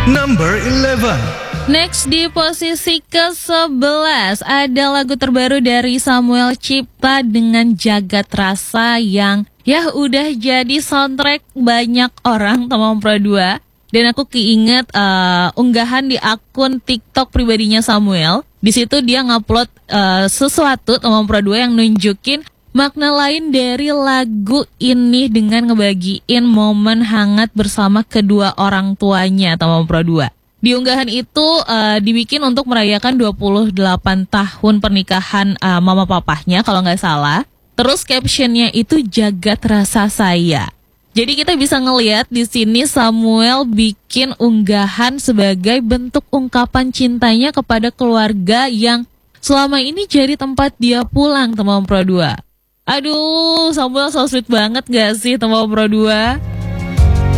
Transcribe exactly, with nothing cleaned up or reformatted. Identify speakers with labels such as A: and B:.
A: Number eleven.
B: Next di posisi kesebelas ada lagu terbaru dari Samuel Cipta dengan Jagat Rasa yang ya udah jadi soundtrack banyak orang teman Pro dua. Dan aku keinget uh, unggahan di akun TikTok pribadinya Samuel. Di situ dia ngupload uh, sesuatu teman Pro dua yang nunjukin makna lain dari lagu ini dengan ngebagiin momen hangat bersama kedua orang tuanya teman Pro dua. Di unggahan itu uh, dibikin untuk merayakan dua puluh delapan tahun pernikahan uh, mama papahnya kalau nggak salah. Terus captionnya itu Jagat Rasa Saya. Jadi kita bisa ngelihat di sini Samuel bikin unggahan sebagai bentuk ungkapan cintanya kepada keluarga yang selama ini jadi tempat dia pulang teman Pro dua. Aduh, Samuel so sweet banget gak sih teman Pro dua?